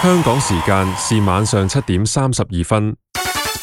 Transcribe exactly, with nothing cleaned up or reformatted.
香港時間是晚上七點三十二分。